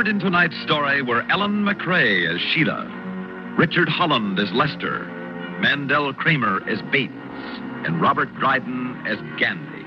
Heard in tonight's story were Ellen McRae as Sheila, Richard Holland as Lester, Mandel Kramer as Bates, and Robert Dryden as Gandy.